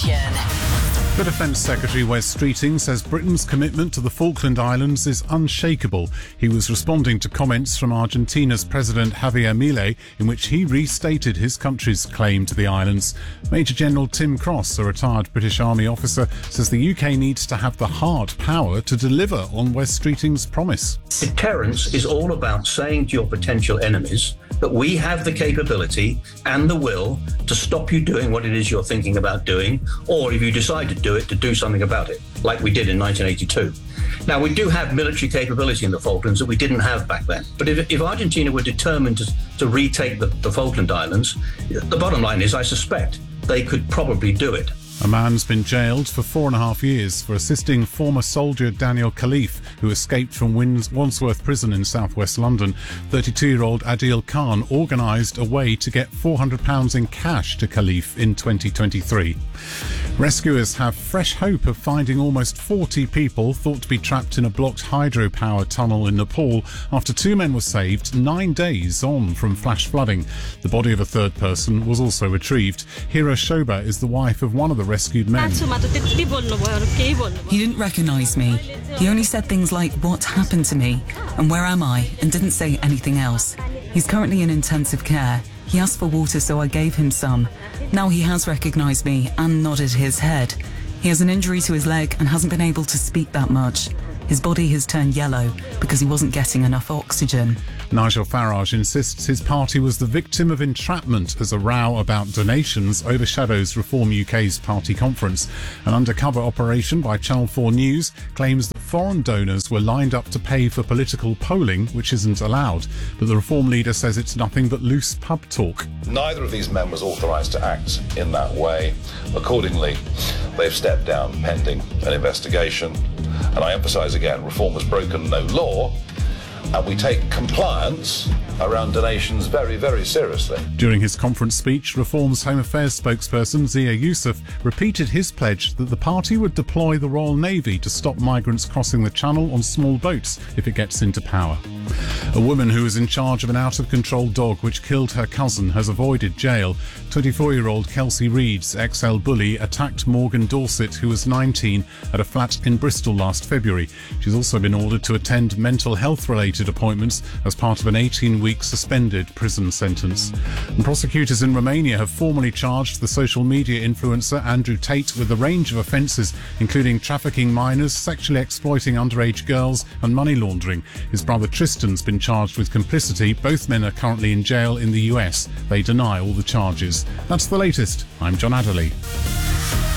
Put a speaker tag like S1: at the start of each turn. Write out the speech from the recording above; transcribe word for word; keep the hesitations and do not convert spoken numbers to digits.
S1: Nation.
S2: The Defence Secretary Wes Streeting says Britain's commitment to the Falkland Islands is unshakable. He was responding to comments from Argentina's President Javier Milei, in which he restated his country's claim to the islands. Major General Tim Cross, a retired British Army officer, says the U K needs to have the hard power to deliver on Wes Streeting's promise.
S3: Deterrence is all about saying to your potential enemies that we have the capability and the will to stop you doing what it is you're thinking about doing, or if you decide to do it, to do something about it, like we did in nineteen eighty-two. Now, we do have military capability in the Falklands that we didn't have back then. But if, if Argentina were determined to, to retake the, the Falkland Islands, the bottom line is I suspect they could probably do it.
S2: A man's been jailed for four and a half years for assisting former soldier Daniel Khalif, who escaped from Wins- Wandsworth Prison in southwest London. thirty-two-year-old Adil Khan organised a way to get four hundred pounds in cash to Khalif in twenty twenty-three. Rescuers have fresh hope of finding almost forty people thought to be trapped in a blocked hydropower tunnel in Nepal after two men were saved nine days on from flash flooding. The body of a third person was also retrieved. Hira Shoba is the wife of one of the rescued men.
S4: He didn't recognise me. He only said things like, "What happened to me?" and "Where am I?" and didn't say anything else. He's currently in intensive care. He asked for water, so I gave him some. Now he has recognised me and nodded his head. He has an injury to his leg and hasn't been able to speak that much. His body has turned yellow because he wasn't getting enough oxygen.
S2: Nigel Farage insists his party was the victim of entrapment as a row about donations overshadows Reform U K's party conference. An undercover operation by Channel four News claims that foreign donors were lined up to pay for political polling, which isn't allowed. But the Reform leader says it's nothing but loose pub talk.
S5: Neither of these men was authorised to act in that way. Accordingly, they've stepped down pending an investigation. And I emphasise again, Reform has broken no law, and we take compliance around donations very, very seriously.
S2: During his conference speech, Reform's Home Affairs spokesperson Zia Youssef repeated his pledge that the party would deploy the Royal Navy to stop migrants crossing the Channel on small boats if it gets into power. A woman who was in charge of an out-of-control dog which killed her cousin has avoided jail. twenty-four-year-old Kelsey Reed's X L bully attacked Morgan Dorset, who was nineteen, at a flat in Bristol last February. She's also been ordered to attend mental health-related appointments as part of an eighteen-week suspended prison sentence. And prosecutors in Romania have formally charged the social media influencer Andrew Tate with a range of offences, including trafficking minors, sexually exploiting underage girls and money laundering. His brother Tristan's been charged with complicity. Both men are currently in jail in the U S. They deny all the charges. That's the latest. I'm John Adderley.